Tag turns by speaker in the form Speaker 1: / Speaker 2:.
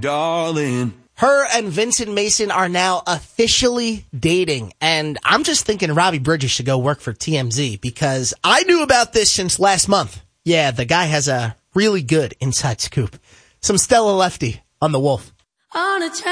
Speaker 1: darling.
Speaker 2: Her and Vincent Mason are now officially dating, and I'm just thinking Robbie Bridges should go work for TMZ because I knew about this since last month. Yeah, the guy has a really good inside scoop. Some Stella Lefty on The Wolf.